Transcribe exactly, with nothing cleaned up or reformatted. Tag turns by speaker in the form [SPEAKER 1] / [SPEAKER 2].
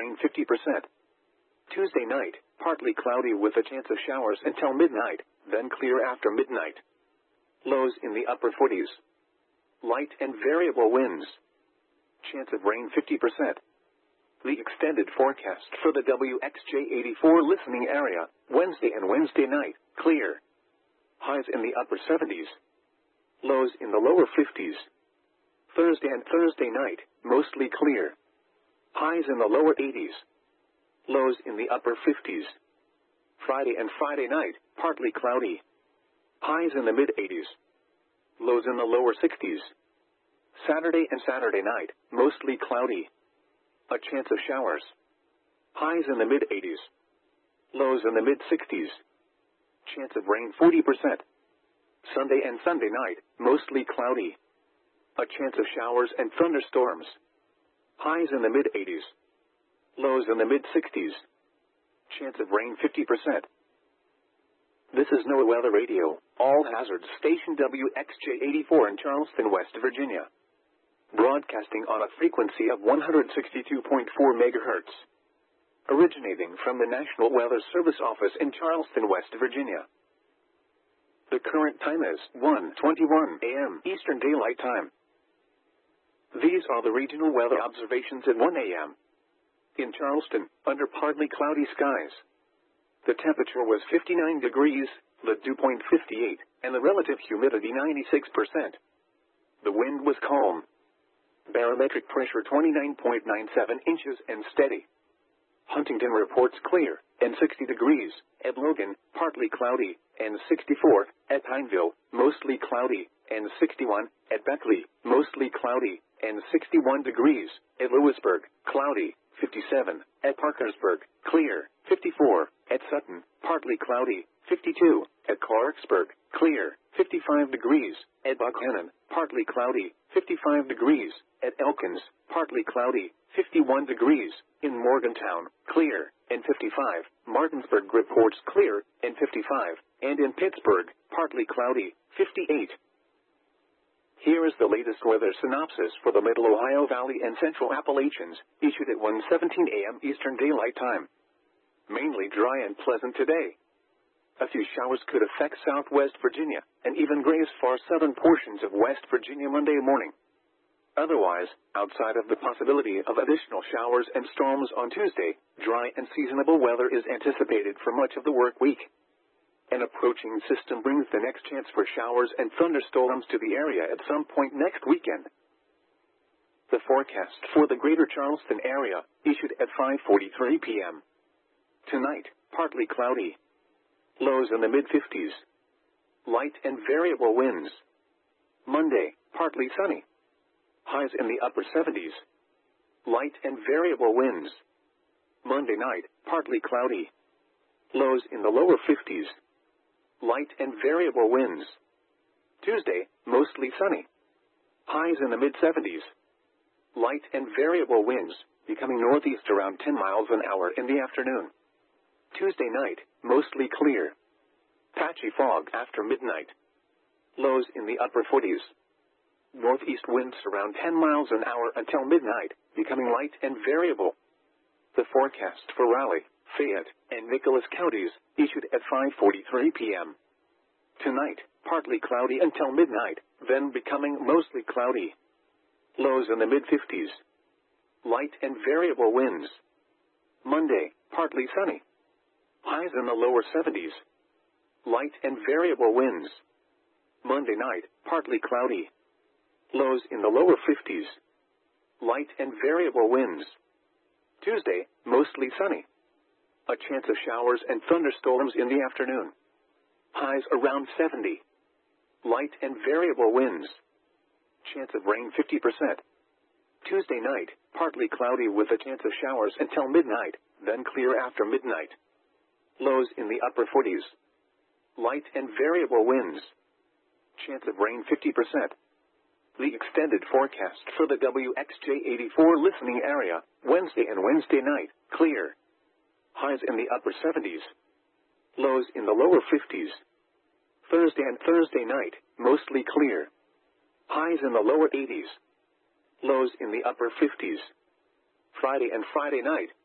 [SPEAKER 1] rain fifty percent. Tuesday night, partly cloudy with a chance of showers until midnight, then clear after midnight. Lows in the upper forties. Light and variable winds. Chance of rain fifty percent. The extended forecast for the W X J eighty-four listening area, Wednesday and Wednesday night, clear. Highs in the upper seventies. Lows in the lower fifties. Thursday and Thursday night, mostly clear. Highs in the lower eighties. Lows in the upper fifties. Friday and Friday night, partly cloudy. Highs in the mid-eighties. Lows in the lower sixties. Saturday and Saturday night, mostly cloudy. A chance of showers. Highs in the mid-eighties. Lows in the mid-sixties. Chance of rain forty percent. Sunday and Sunday night, mostly cloudy. A chance of showers and thunderstorms. Highs in the mid-eighties. Lows in the mid-sixties. Chance of rain fifty percent. This is NOAA Weather Radio, all hazards station W X J eighty-four in Charleston, West Virginia. Broadcasting on a frequency of one hundred sixty-two point four megahertz. Originating from the National Weather Service office in Charleston, West Virginia. The current time is one twenty-one a m Eastern Daylight Time. These are the regional weather observations at one a m In Charleston, under partly cloudy skies. The temperature was fifty-nine degrees, the dew point fifty-eight, and the relative humidity ninety-six percent. The wind was calm. Barometric pressure twenty-nine point nine seven inches and steady. Huntington reports clear, and sixty degrees, at Logan, partly cloudy, and sixty-four, at Pineville, mostly cloudy, and sixty-one, at Beckley, mostly cloudy, and sixty-one degrees, at Lewisburg, cloudy, fifty-seven, at Parkersburg, clear, fifty-four, at Sutton, partly cloudy, fifty-two, at Clarksburg, clear, fifty-five degrees, at Buckhannon, partly cloudy, fifty-five degrees, at Elkins, partly cloudy, fifty-one degrees, in Morgantown, clear, and fifty-five, Martinsburg reports clear, and fifty-five, and in Pittsburgh, partly cloudy, fifty-eight. Here is the latest weather synopsis for the Middle Ohio Valley and Central Appalachians, issued at one seventeen a m Eastern Daylight Time. Mainly dry and pleasant today. A few showers could affect southwest Virginia, and even graze far southern portions of West Virginia Monday morning. Otherwise, outside of the possibility of additional showers and storms on Tuesday, dry and seasonable weather is anticipated for much of the work week. An approaching system brings the next chance for showers and thunderstorms to the area at some point next weekend. The forecast for the greater Charleston area, issued at five forty-three p m Tonight, partly cloudy. Lows in the mid-fifties. Light and variable winds. Monday, partly sunny. Highs in the upper seventies. Light and variable winds. Monday night, partly cloudy. Lows in the lower fifties. Light and variable winds. Tuesday, mostly sunny. Highs in the mid-seventies. Light and variable winds, becoming northeast around ten miles an hour in the afternoon. Tuesday night, mostly clear. Patchy fog after midnight. Lows in the upper forties. Northeast winds around ten miles an hour until midnight, becoming light and variable. The forecast for Raleigh, Fayette, and Nicholas counties, issued at five forty-three p m Tonight, partly cloudy until midnight, then becoming mostly cloudy. Lows in the mid-fifties. Light and variable winds. Monday, partly sunny. Highs in the lower seventies. Light and variable winds. Monday night, partly cloudy. Lows in the lower fifties. Light and variable winds. Tuesday, mostly sunny. A chance of showers and thunderstorms in the afternoon. Highs around seventy. Light and variable winds. Chance of rain fifty percent. Tuesday night, partly cloudy with a chance of showers until midnight, then clear after midnight. Lows in the upper forties. Light and variable winds. Chance of rain fifty percent. The extended forecast for the W X J eighty-four listening area, Wednesday and Wednesday night, clear. Highs in the upper seventies. Lows in the lower fifties. Thursday and Thursday night, mostly clear. Highs in the lower eighties. Lows in the upper fifties. Friday and Friday night,